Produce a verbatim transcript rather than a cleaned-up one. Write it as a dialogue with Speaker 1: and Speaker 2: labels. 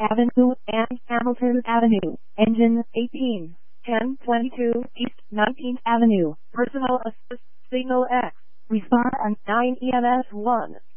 Speaker 1: Avenue and Hamilton Avenue. Engine eighteen. ten twenty-two East nineteenth Avenue. Personal assist signal X. Respond on nine E M S one.